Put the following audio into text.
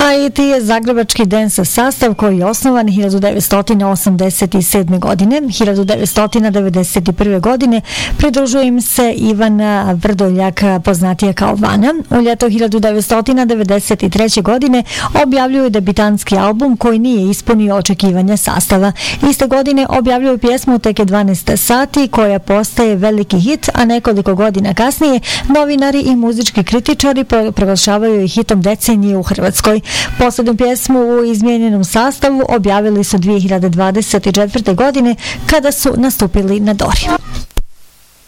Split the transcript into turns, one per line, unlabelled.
Haiti je zagrebački dance sastav koji je osnovan 1987. godine. 1991. godine pridružuje im se Ivana Vrdoljak, poznatija kao Vana. U ljeto 1993. godine objavljuju debitanski album koji nije ispunio očekivanja sastava. Iste godine objavljuju pjesmu Tek je 12 sati koja postaje veliki hit, a nekoliko godina kasnije novinari i muzički kritičari proglašavaju je hitom decenije u Hrvatskoj. Posljednju pjesmu u izmijenjenom sastavu objavili su 2024. godine kada su nastupili na Dori.